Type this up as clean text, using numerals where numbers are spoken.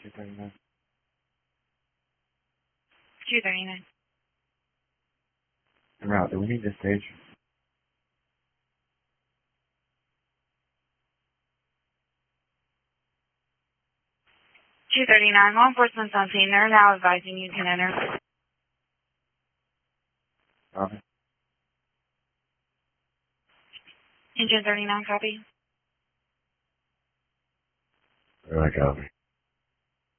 239. 239. En route, do we need this stage? 239. Law enforcement's on scene. They're now advising you can enter. Copy. Engine 39, copy. Copy.